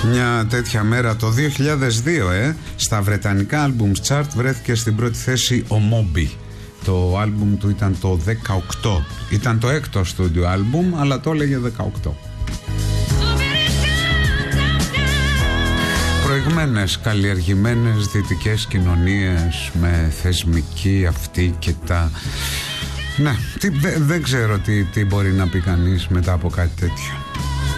Μια τέτοια μέρα το 2002 στα βρετανικά albums chart βρέθηκε στην πρώτη θέση ο Moby. Το άλμπουμ του ήταν το 18. Ήταν το έκτο στούντιο άλμπουμ, αλλά το έλεγε 18. Προηγμένες καλλιεργημένες δυτικές κοινωνίες με θεσμική αυτή και τα... Ναι, δεν ξέρω τι μπορεί να πει κανείς μετά από κάτι τέτοιο.